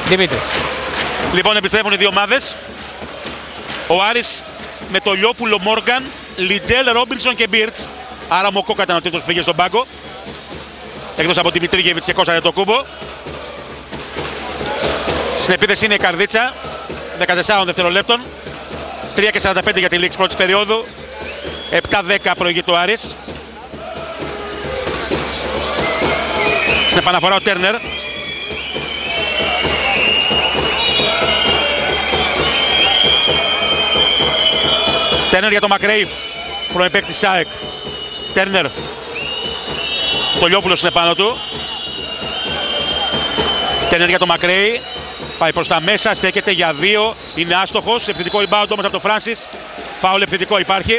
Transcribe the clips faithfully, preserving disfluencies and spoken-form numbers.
Δημήτρη. Λοιπόν, επιστρέφουν οι δύο ομάδες. Ο Άρης με το Λιόπουλο, Μόργαν, Λιντέλ, Ρόμπινσον και Μπίρτς. Άρα Μοκό ήταν ο τρίτος που πήγε στον πάγκο. Εκτός από τη Μητρίγεβιτς και Κώστα το κούμπο. Στην επίθεση είναι η Καρδίτσα, δεκατέσσερα δευτερολέπτων. τρία και σαράντα πέντε για τη λήξη πρώτης περίοδου. επτά δέκα προηγείται ο Άρης. Στην επαναφορά ο Τέρνερ. Τέρνερ για το Μακρέι, προεπέκτη ΣΑΕΚ. Τέρνερ. Το Λιόπουλος είναι πάνω του. Τέρνερ για το Μακρέι. Πάει προς τα μέσα, στέκεται για δύο. Είναι άστοχος. Επιθετικό rebound όμως από το Φράνσις. Φάουλ επιθετικό υπάρχει.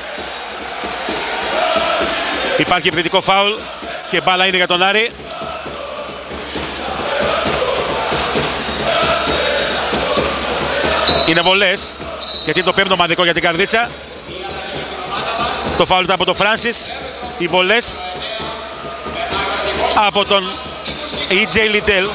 Υπάρχει επιθετικό φάουλ και μπάλα είναι για τον Άρη. Είναι βολές, γιατί είναι το πέμπτο ομαδικό για την Καρδίτσα. Το φάουλ ήταν από τον Φράνσις. Οι βολές από τον ι τζέι Liddell.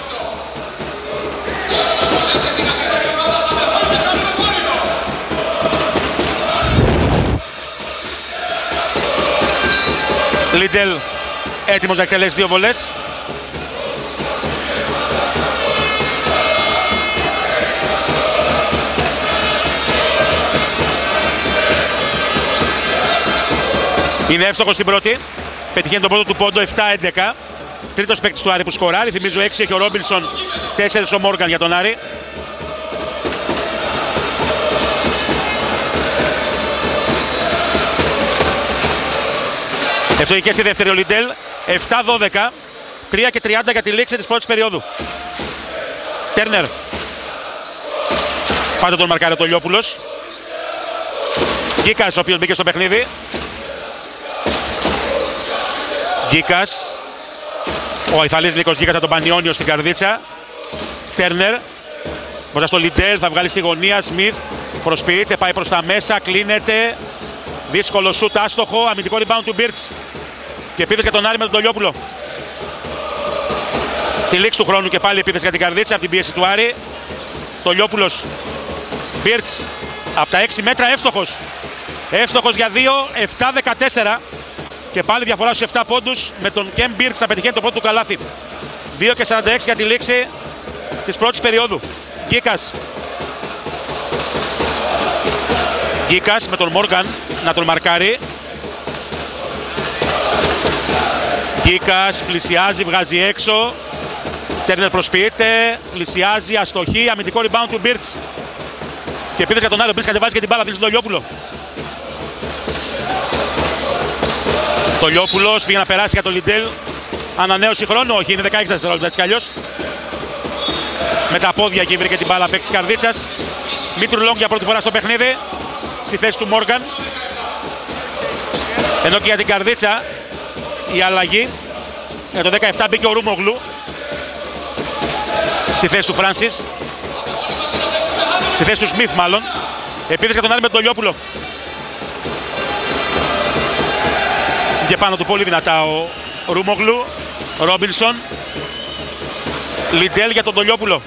Liddell έτοιμος να εκτελέσει δύο βολές. Είναι εύστοχος στην πρώτη. Πετυχαίνει τον πρώτο του πόντο, επτά έντεκα. Τρίτος παίκτης του Άρη που σκοράρει. Θυμίζω έξι έχει ο Ρόμπινσον, τέσσερα ο Μόργαν για τον Άρη. Ευτυχικές η δεύτερη ο Λιντέλ. επτά δώδεκα. τρία και τριάντα για τη λήξη της πρώτης περίοδου. Τέρνερ. Πάντα τον μαρκάρει το Λιόπουλος. Γκίκας ο οποίος μπήκε στο παιχνίδι. Γκίκας. Ο Αϊφαλής Νίκος Γκίκας από τον Πανιόνιο στην Καρδίτσα. Τέρνερ. Μπροστά στο Λιντέλ, θα βγάλει στη γωνία. Σμιθ προσποιείται, πάει προς τα μέσα, κλείνεται. Δύσκολο σουτ, άστοχο. Αμυντικό rebound του Μπίρτς. Και επίθεση για τον Άρη με τον Λιόπουλο. Στη λήξη του χρόνου και πάλι επίθεση για την Καρδίτσα από την πίεση του Άρη. Το Λιόπουλος. Μπίρτς από τα έξι μέτρα, εύστοχος. Εύστοχος για δύο, επτά δεκατέσσερα. Και πάλι διαφορά στους επτά πόντους με τον Κεμ Μπίρτς να πετυχαίνει το πρώτο του καλάθι. δύο και σαράντα έξι για τη λήξη της πρώτης περίοδου. Γκίκας. Γκίκας με τον Μόργαν να τον μαρκάρει. Γκίκας πλησιάζει, βγάζει έξω. Τέρνερ προσποιείται, πλησιάζει, αστοχή, αμυντικό rebound του Μπίρτς. Και επίθεση για τον Άρη, ο Μπίρτς κατεβάζει και την μπάλα, δίνει στον Λιόπουλο. Το Λιόπουλος πήγε να περάσει για τον Λιντέλ. Ανανέωση χρόνου, όχι, είναι δεκαέξι δευτερόλεπτα έτσι κι αλλιώς. Με τα πόδια εκεί βρήκε την μπάλα παίκτης Καρδίτσας. Μήτρου Λόγκ για πρώτη φορά στο παιχνίδι. Στη θέση του Μόργαν. Ενώ και για την Καρδίτσα η αλλαγή. Για το δεκαεπτά μπήκε ο Ρουμογλου. Στη θέση του Φράνσις. Στη θέση του Σμιθ μάλλον. Επίθεση για τον Άρη με τον Λιόπουλο. Και πάνω του πολύ δυνατά ο Ρουμογλου. Ρόμπινσον. Λιντέλ για τον Τολιόπουλο.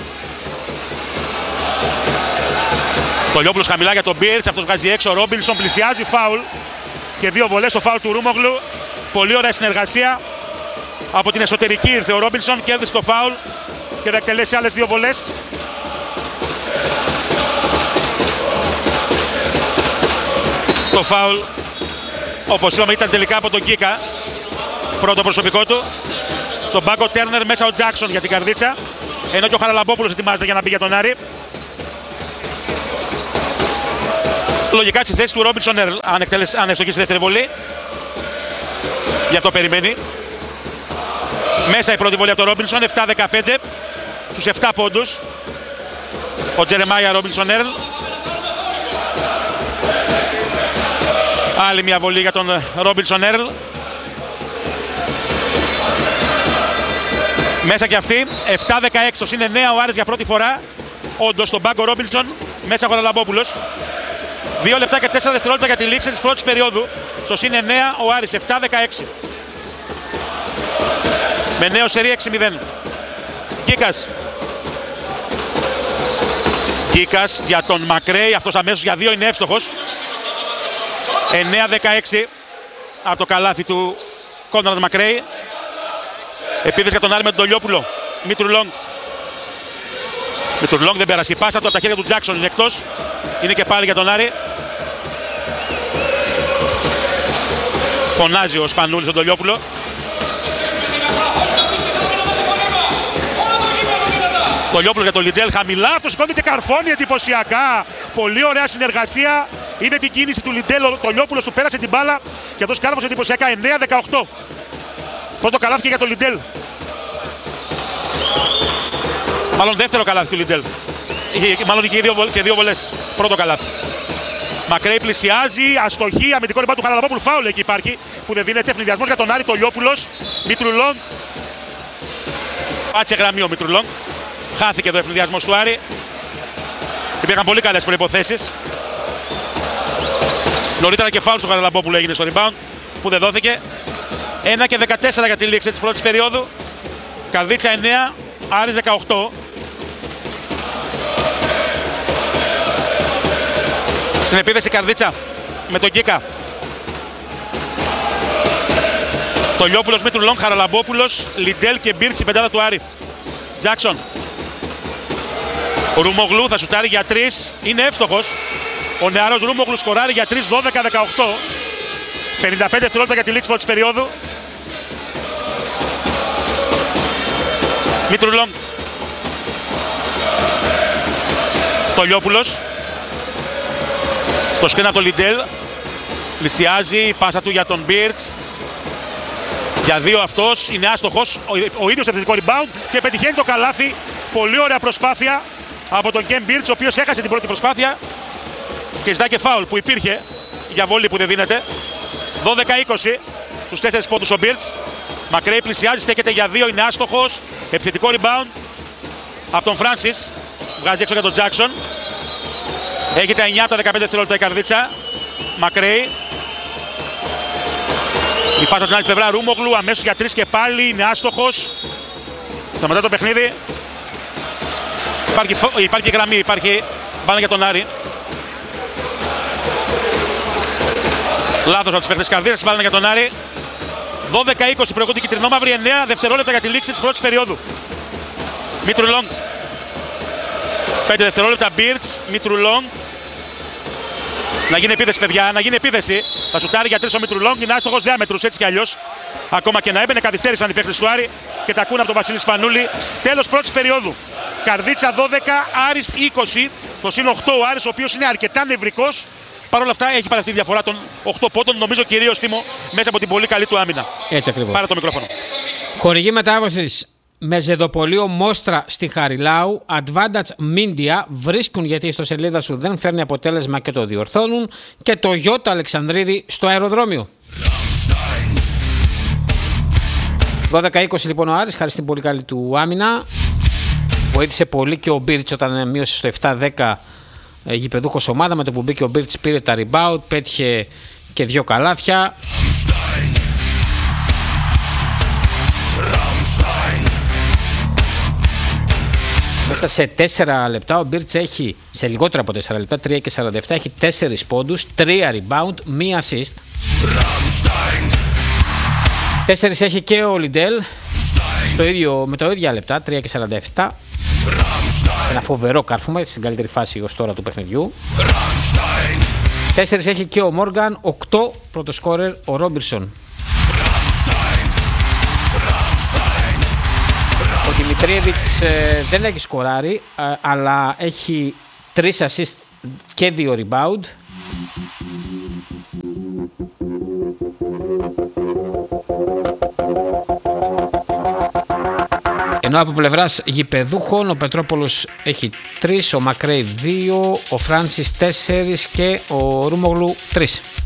Τολιόπουλος χαμηλά για τον Μπίρτς, αυτός βγάζει έξω. Ο Ρόμπινσον πλησιάζει, φάουλ. Και δύο βολές στο φάουλ του Ρουμογλου. Πολύ ωραία συνεργασία. Από την εσωτερική ήρθε ο Ρόμπινσον, κέρδισε το φάουλ και θα εκτελέσει άλλες δύο βολές. Το φάουλ, όπως είπαμε, ήταν τελικά από τον Γκίκα. Πρώτο προσωπικό του. Στον πάγκο Τέρνερ, μέσα ο Τζάκσον για την Καρδίτσα. Ενώ και ο Χαραλαμπόπουλος ετοιμάζεται για να μπει για τον Άρη. Λογικά στη θέση του Ρόμπινσον Ερλ, αν, αν ευστοχίσει δεύτερη βολή. Γι' αυτό περιμένει. Μέσα η πρώτη βολή από τον Ρόμπινσον, επτά δεκαπέντε. Στους επτά πόντους. Ο Τζερεμάια Ρόμπινσον Ερλ. Άλλη μια βολή για τον Ρόμπινσον Ερλ. Μέσα και αυτή, επτά δεκαέξι. Είναι νέα ο Άρης για πρώτη φορά. Όντως στον πάγκο Ρόμπινσον, μέσα ο Χαραλαμπόπουλος. δύο λεπτά και τέσσερα δευτερόλεπτα για τη λήξη της πρώτης περίοδου. Στο συν εννέα ο Άρης, επτά δεκαέξι. Με νέο σερί έξι μηδέν. Γκίκας. Κίκας για τον Μακρέι, αυτός αμέσως για δύο είναι εύστοχος. εννέα δεκαέξι από το καλάθι του Κόνραντ Μακρέι. Επίδεση για τον Άρη με τον Τολιόπουλο. Μήτρου-Λόγκ. Μήτρου-Λόγκ δεν πέρασε η πάσα του από τα χέρια του Τζάκσον, είναι εκτός. Είναι και πάλι για τον Άρη. Φωνάζει ο Σπανούλης τον Τολιόπουλο. Τολιόπουλο για τον Λιντέλ χαμηλά, αυτό σηκώνει και καρφώνει εντυπωσιακά. Πολύ ωραία συνεργασία. Είναι την κίνηση του Λιντέλ, ο Τολιόπουλος του πέρασε την μπάλα και αυτός κάρφωσε εντυπωσιακά. εννέα δεκαοκτώ. Πρώτο καλάθι και για τον Λιντέλ. Μάλλον δεύτερο καλάθι του Λιντέλ. Μάλλον είχε δύο, και δύο βολές. Πρώτο καλάθι. Μακρέι πλησιάζει, αστοχή, αμυντικό ριμπάουντ του Χαραλαμπόπουλου. Φάουλ εκεί υπάρχει που δεν δίνεται. Ευνηδιασμός για τον Άρη. Τολιόπουλος. Μήτρου-Λόγκ. Πάτσε γραμμή ο Μήτρου-Λόγκ. Χάθηκε εδώ ο ευνηδιασμός του Άρη. Υπήρχαν πολύ καλές προϋποθέσεις. Νωρίτερα και φάουλ στο Χαραλαμπόπουλου έγινε στο rebound που δεν δόθηκε. ένα και δεκατέσσερα για τη λήξη της πρώτης περίοδου. Καρδίτσα εννέα, Άρης δεκαοκτώ. Στην επίδεση Καρδίτσα με τον Κίκα. Τολιόπουλος, Μήτρου-Λόγκ, Χαραλαμπόπουλος, Λιντέλ και Μπίρτς η πεντάδα του Άρη. Τζάκσον. Ο Ρουμογλού θα σουτάρει για τρεις, είναι εύστοχος. Ο νεαρός Ρουμογλού σκοράρει για τρεις, δώδεκα δεκαοκτώ. πενήντα πέντε δευτερόλεπτα για τη λήξη πρώτης περίοδου. Μήτρου-Λόγκ. Τολιόπουλος. Το σκριν από τον Λιντέλ. Πλησιάζει, η πάσα του για τον Μπίρτς. Για δύο αυτός, είναι άστοχος. Ο, ο ίδιος επιθετικό rebound και πετυχαίνει το καλάθι. Πολύ ωραία προσπάθεια από τον Κεν Μπίρτς, ο οποίος έχασε την πρώτη προσπάθεια και ζητάει και φάουλ που υπήρχε για βόλη που δεν δίνεται. δώδεκα είκοσι στους τέσσερις πόντους ο Μπίρτς. Μακρέι πλησιάζει, στέκεται για δύο, είναι άστοχος. Επιθετικό rebound από τον Φράνσις. Βγάζει έξω για τον Τζάκσον. Έχει τα εννιά από τα δεκαπέντε δευτερόλεπτα η Καρδίτσα. Μακρέι. Η πάσα την άλλη πλευρά, Ρουμογλου αμέσως για τρεις και πάλι, είναι άστοχος. Σταματά το παιχνίδι. Υπάρχει, υπάρχει γραμμή, υπάρχει μπάλα για τον Άρη. Λάθος από τους παίκτες Καρδίτσας, μπάλα για τον Άρη. δώδεκα είκοσι προηγούνται οι κυτρινόμαυροι, εννέα δευτερόλεπτα για τη λήξη της πρώτης περίοδου. Μήτρου-Λόγκ. πέντε δευτερόλεπτα, Μπίρτς, Μήτρου-Λόγκ. Να γίνει επίθεση, παιδιά, να γίνει επίθεση. Θα σουτάρει για τρεις ο Μήτρου-Λόγκ, είναι άστοχος, διάμετρους έτσι κι αλλιώς. Ακόμα και να έμπαινε, καθυστέρησαν οι παίκτες του Άρη και τα ακούνε από τον Βασίλη Σπανούλη. Τέλος πρώτης περίοδου. Καρδίτσα δώδεκα, Άρης είκοσι. Το συν οκτώ ο Άρης, ο οποίος είναι αρκετά νευρικός. Παρ' όλα αυτά έχει πάρει αυτή τη διαφορά των οκτώ πόντων, νομίζω κυρίως Τίμο, μέσα από την πολύ καλή του άμυνα. Έτσι ακριβώς. Πάρε το μικρόφωνο. Χορηγή μετάδοσης με ζεδοπολείο Μόστρα στη Χαριλάου. Advantage Media βρίσκουν γιατί η ιστοσελίδα σου δεν φέρνει αποτέλεσμα και το διορθώνουν. Και το Γιώτα Αλεξανδρίδη στο αεροδρόμιο. δώδεκα είκοσι λοιπόν ο Άρης, χάρη στην πολύ καλή του άμυνα. Βοήθησε πολύ και ο Μπίρτς όταν μείωσε στο επτά δέκα γηπεδούχος ομάδα. Με το που μπήκε ο Μπίρτς πήρε τα rebound, πέτυχε και δύο καλάθια. Μέσα σε τέσσερα λεπτά ο Μπίρτς έχει, σε λιγότερα από τέσσερα λεπτά, τρία και σαράντα επτά, έχει τέσσερα πόντους, τρία rebound, μία assist. τέσσερα έχει και ο Λιντέλ στο ίδιο, με τα ίδια λεπτά, τρία και σαράντα επτά. Ένα φοβερό κάρφωμα στην καλύτερη φάση ως τώρα του παιχνιδιού. τέσσερα έχει και ο Μόργαν, οκτώ πρώτο σκόρερ ο Ρόμπινσον. Ο Δημητρίεβιτς ε, δεν έχει σκοράρει, ε, αλλά έχει τρία assist και δύο rebound. Ενώ από πλευράς γηπεδούχων ο Πετρόπολος έχει τρία, ο Μακρέι δύο, ο Φράνσις τέσσερα και ο Ρουμογλου τρία.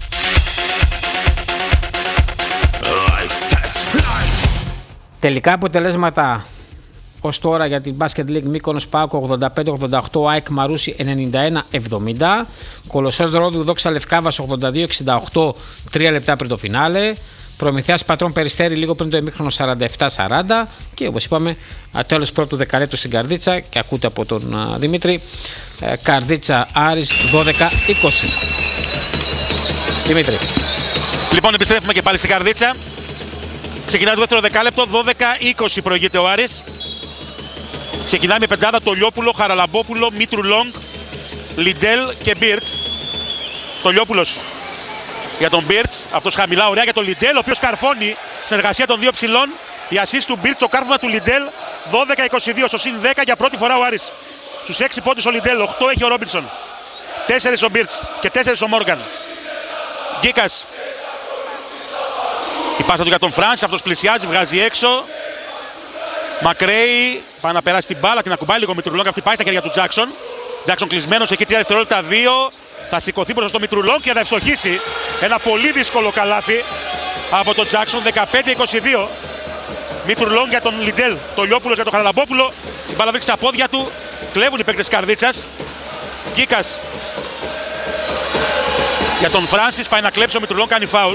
Τελικά αποτελέσματα ως τώρα για την Basket League: Μύκονος ΠΑΟΚ ογδόντα πέντε ογδόντα οκτώ, ΑΕΚ Μαρούσι ενενήντα ένα εβδομήντα, Κολοσσός Ρόδου Δόξα Λευκάβας ογδόντα δύο εξήντα οκτώ, τρία λεπτά πριν το φινάλε, Προμηθέας Πατρών Περιστέρι λίγο πριν το ημίχρονο σαράντα επτά σαράντα και όπως είπαμε τέλος πρώτου δεκαλέπτου στην Καρδίτσα και ακούτε από τον Δημήτρη. Καρδίτσα Άρης δώδεκα είκοσι. Δημήτρη. Λοιπόν, επιστρέφουμε και πάλι στην Καρδίτσα. Ξεκινάει το δεύτερο δεκάλεπτο, δώδεκα είκοσι προηγείται ο Άρης. Ξεκινάει με πεντάδα Τολιόπουλο, Χαραλαμπόπουλο, Μήτρου Λόγκ, Λιντέλ και Μπίρτς. Τολιόπουλος για τον Μπίρτς, αυτός χαμηλά, ωραία για τον Λιντέλ, ο οποίος καρφώνει στην εργασία των δύο ψηλών. Η assist του Μπίρτς, το κάρφωμα του Λιντέλ, δώδεκα είκοσι δύο στο συν δέκα για πρώτη φορά ο Άρης. Στους έξι πόντους ο Λιντέλ, οκτώ έχει ο Ρόμπινσον, τέσσερα ο Μπίρτς και τέσσερα ο Μόργαν. Γκίκας. Η πάσα του για τον Φράνς, αυτός πλησιάζει, βγάζει έξω. Μακρέι, πάει να περάσει την μπάλα, την ακουμπάει λίγο ο Μητρουλόγκ, αυτή πάει στα χέρια του Τζάκσον. Τζάκσον κλεισμένος εκεί, τρία δευτερόλεπτα, δύο. Θα σηκωθεί μπροστά στο Μητρουλόγκ και θα ευστοχίσει. Ένα πολύ δύσκολο καλάθι από τον Τζάκσον, δεκαπέντε είκοσι δύο. Μητρουλόγκ για τον Λιντέλ, το Λιόπουλος για τον Χαραλαμπόπουλο. Η μπάλα βρίσκει στα πόδια του, κλέβουν οι παίκτες Καρδίτσας. Γκίκας για τον Φράνσις, πάει να κλέψει ο Μητρουλόγκ, κάνει φάουλ.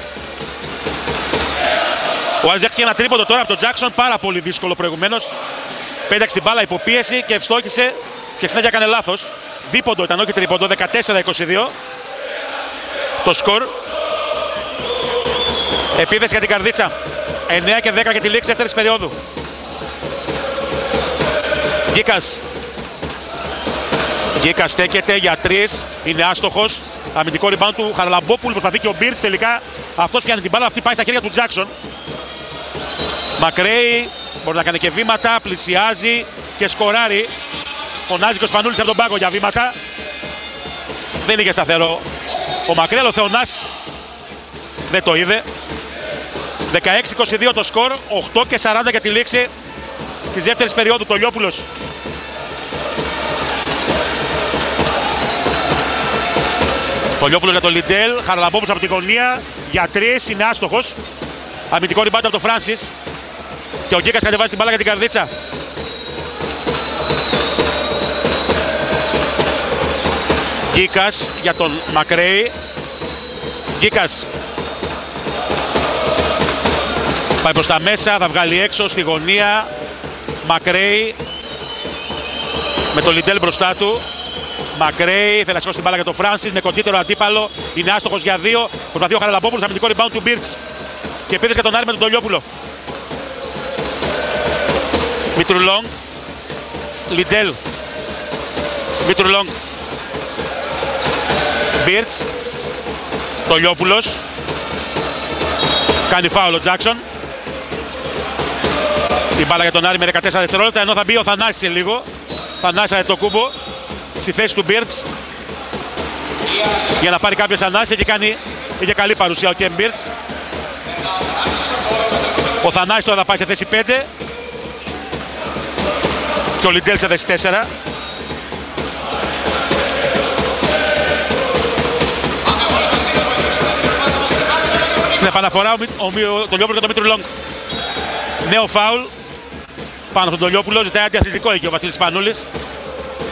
Ο Άρης δέχτηκε ένα τρίποντο τώρα από τον Τζάκσον, πάρα πολύ δύσκολο προηγουμένως. Πέταξε την μπάλα υποπίεση και ευστόχησε και συνέχεια έκανε λάθος. Δίποντο ήταν, όχι τρίποντο, δεκατέσσερα είκοσι δύο το σκορ. Επίθεση για την Καρδίτσα, εννέα και δέκα για τη λήξη δεύτερης περίοδου. Γκίκας. Γκίκας στέκεται για τρεις, είναι άστοχος. Αμυντικό rebound του Χαραλαμπόπουλου, προσπαθεί και ο Μπίρτς, τελικά αυτός πιάνει την μπάλα, αυτή πάει στα χέρια του Τζάκσον. Μακρέι μπορεί να κάνει και βήματα, πλησιάζει και σκοράρει. Φωνάζει και ο Σπανούλης από τον πάγκο για βήματα. Δεν είχε σταθερό ο Μακρέι, ο Θεονάς δεν το είδε. δεκαέξι είκοσι δύο το σκορ, οκτώ και σαράντα για τη λήξη της δεύτερης περίοδου. Το Λιόπουλος. Το Λιόπουλος για τον Λιντέλ, Χαραλαμπόπουλος από την γωνία για τρεις, είναι άστοχος. Αμυντικό rebound από τον Φράνσις. Και ο Γκίκας κατεβάζει την μπάλα για την Καρδίτσα. Γκίκας για τον Μακρέι. Γκίκας. Πάει προς τα μέσα, θα βγάλει έξω στη γωνία. Μακρέι. Με τον Λιντέλ μπροστά του. Μακρέι, θέλει να σηκώσει την μπάλα για τον Φράνσις με κοντύτερο αντίπαλο. Είναι άστοχος για δύο. Προσπαθεί ο Χαραλαμπόπουλος, αμυντικό rebound του Μπίρτς. Και επίθεση για τον Άρη με τον Τολιόπουλο. Μητρουλόγκ. Λιντέλ. Μητρουλόγκ. Μπίρτς. Τολιόπουλος. Κάνει φάουλ ο Τζάκσον. Την μπάλα για τον Άρη με δεκατέσσερα δευτερόλεπτα, ενώ θα μπει ο Θανάσης σε λίγο. Θανάσης το κούμπο στη θέση του Μπίρτς για να πάρει κάποιες ανάσεις και κάνει, είχε καλή παρουσία ο Κέμ Μπίρτς. Ο Θανάσης τώρα θα πάει σε θέση πέντε και ο Λιντέλ σε θέση τέσσερα. Στην επαναφορά ο, ο, ο, το Λιόπουλο και το Μήτρου Λόγκ. Νέο φάουλ πάνω στον Τολιόπουλο, ζητάει αντιαθλητικό εκεί ο Βασίλης Σπανούλης.